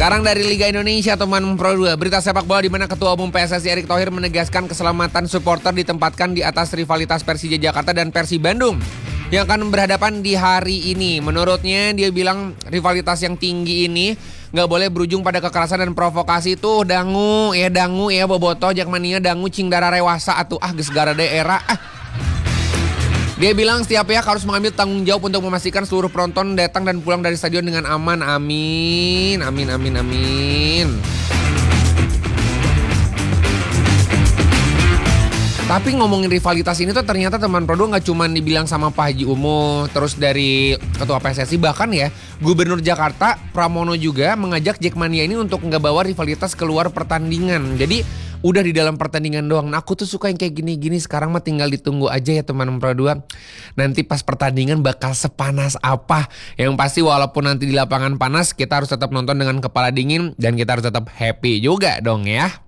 Sekarang dari Liga Indonesia teman Pro 2, berita sepak bola di mana Ketua Umum PSSI Erick Thohir menegaskan keselamatan supporter ditempatkan di atas rivalitas Persija Jakarta dan Persib Bandung yang akan berhadapan di hari ini. Menurutnya dia bilang rivalitas yang tinggi ini nggak boleh berujung pada kekerasan dan provokasi tuh dangu ya bobotoh jakmania dangu cing dara rewasa atuh geus gara daerah. Dia bilang setiap pihak harus mengambil tanggung jawab untuk memastikan seluruh penonton datang dan pulang dari stadion dengan aman. Amin. Tapi ngomongin rivalitas ini tuh ternyata teman Prodo nggak cuma dibilang sama Pak Haji Umo, terus dari Ketua PSSI, bahkan ya Gubernur Jakarta Pramono juga mengajak Jackmania ini untuk nggak bawa rivalitas keluar pertandingan. Jadi udah di dalam pertandingan doang. Nah aku tuh suka yang kayak gini-gini. Sekarang mah tinggal ditunggu aja ya teman Pro 2. Nanti pas pertandingan bakal sepanas apa. Yang pasti walaupun nanti di lapangan panas, kita harus tetap nonton dengan kepala dingin. Dan kita harus tetap happy juga dong ya.